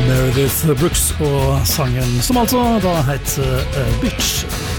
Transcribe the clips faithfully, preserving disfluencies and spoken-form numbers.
Meredith Brooks og sangen som altså da heter uh, Bitch.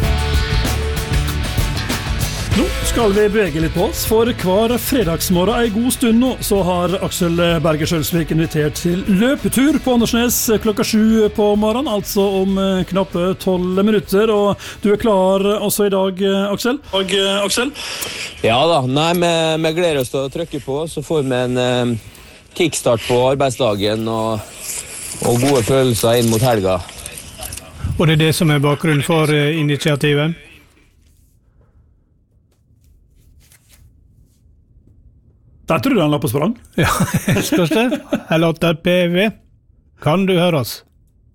Nå skal vi bevege litt på oss, for hver fredagsmorgen en god stund nå, så har Aksel Berger Skjølsvik invitert til løpetur på Åndalsnes klokka sju på morgenen, altså om uh, knappe tolv minutter, og du er klar også i dag, uh, Aksel? Og, uh, Aksel? Ja da, nei, vi, vi gleder oss til å trykke på, så får vi en uh, kickstart på arbeidsdagen og, og gode følelser inn mot helga. Og det er det som er bakgrunnen for uh, initiativet? Der tror du han la på sprang. Ja, spørs det. Jeg låter P V. Kan du høre oss?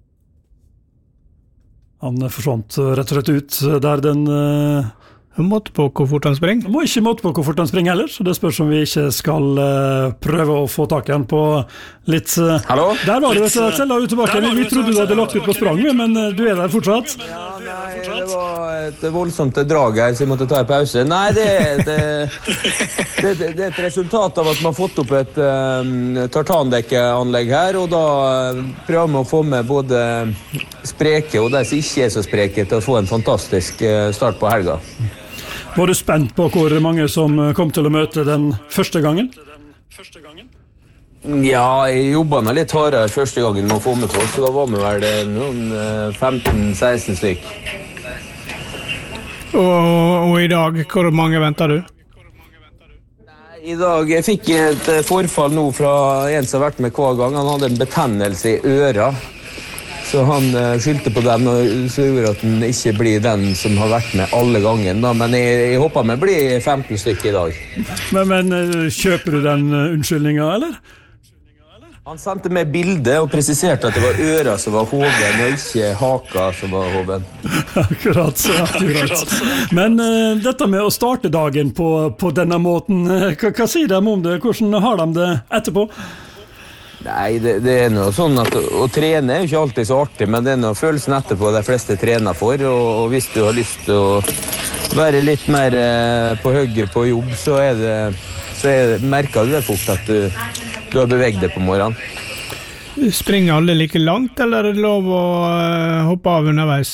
Han forsvant rett og slett ut der den... Uh, måtte på hvor fort han springer. Må ikke måtte på hvor fort han springer heller, så det spørs om vi ikke skal uh, prøve å få tak i han på litt... Uh, Hallo? Der var du, vet du, Aksel, da er du tilbake. Vi, vi trodde du hadde lagt ut på sprang, men uh, du er der fortsatt. Ja, nei, det var et voldsomt drag her, så jeg måtte ta en pause. Nei, det, det, det, det, det er et resultat av at man har fått opp et um, tartandekkeanlegg her, og da uh, prøver vi å få med både spreke og de som ikke er så spreke til å få en fantastisk uh, start på helga. Var du spent på hvor mange som kom til å møte den første gangen? Ja, jeg jobbet meg litt hardere første gangen med å få med på, så da var vi vel noen femten seksten stykk. Og, og i dag, hvor mange venter du? I dag jeg fikk et forfall nå fra en som har vært med hver gang. Han hadde en betennelse i øra. Så han uh, skyldte på den, og så gjorde at han ikke blir den som har vært med alle gangen. Da. Men jeg, jeg håper vi blir femten stykker i dag. Men, men kjøper du den uh, unnskyldningen, eller? Han sendte meg bilde og presiserte at det var øra som var hoven, og ikke haka som var hoven. Akkurat, akkurat. Men uh, dette med å starte dagen på, på denne måten, uh, hva, hva sier de om det? Hvordan har de det etterpå? Nei, det, det er noe sånn at å trene er jo ikke alltid så artig, men det er noe følelsen etterpå de fleste trener for, og, og hvis du har lyst til å være litt mer eh, på høyre på jobb, så, er det, så er det, merker du det fort at du, du har beveget deg på morgenen. Springer alle like langt, eller er det lov å uh, hoppe av underveis?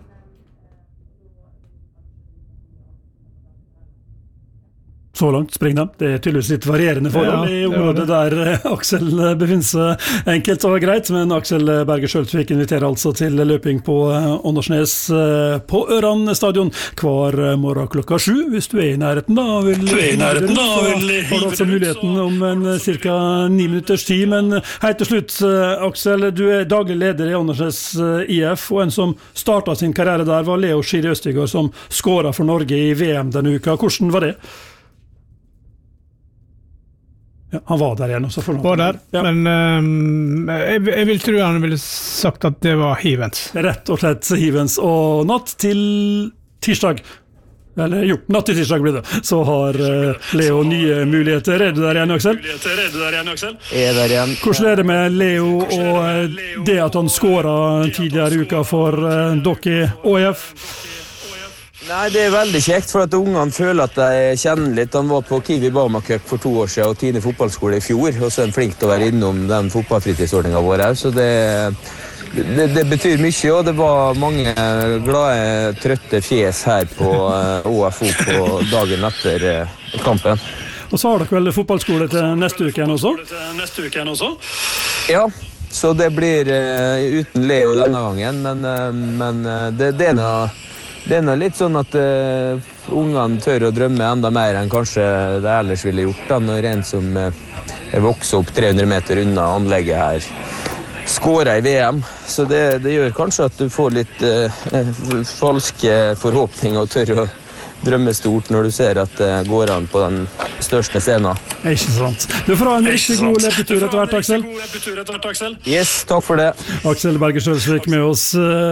Så langt springer de. Det er tydeligvis litt varierende forhold ja, i området der Aksel befinner seg. Enkelt og greit, men Aksel Berger Skjølsvik inviterer altså til løping på Åndalsnes på Øran stadion hver morgen klokka sju. Hvis du er i nærheten da, vil du er i nærheten da, vil får du altså muligheten om en cirka ni minutters tid. Men helt til slutt, Aksel, du er daglig leder i Åndalsnes I F, og en som startet sin karriere der var Leo Skiri Østigård, som skåret for Norge i V M denne uka. Hvordan var det? Ja, han var der igjen også for noe. Var der, ja. Men um, jeg, jeg vil tro han ville sagt at det var hivens. Rett og slett hivens, og natt til tirsdag, eller jo, natt til tirsdag blir det, så har uh, Leo nye muligheter. Er du der igjen, Aksel? Er du der igjen, Aksel? Jeg er der igjen. Hvordan er det med Leo og uh, det at han skåret tidligere i uka for uh, dere i Å F? Nei, det er veldig kjekt, for at ungene føler at de kjenner litt. Han var på Kiwi Bama Cup for to år siden og Tine fotballskole i fjor, og så er han flink til å være innom den fotballfritidsordningen vår her, så det, det, det betyr mye, og det var mange glade, trøtte fjes her på Å F O på dagen etter kampen. Og så har dere vel fotballskole til neste uke igjen også? Neste uke igjen også? Ja, så det blir uh, uten Leo denne gangen, men, uh, men uh, det, det er noe Det er litt sånn at uh, ungene tør å drømme enda mer enn kanskje det ellers ville gjort da, når en som uh, er vokset opp tre hundre meter unna anlegget her skårer i V M. Så det, det gjør kanskje at du får litt uh, falske forhåpninger og tør å drømme stort når du ser at det går an på den største scenen. Ikke sant. Du får ha en riktig god løpetur etter hvert, Aksel. Yes, takk for det. Aksel Berger Skjølsvik med oss.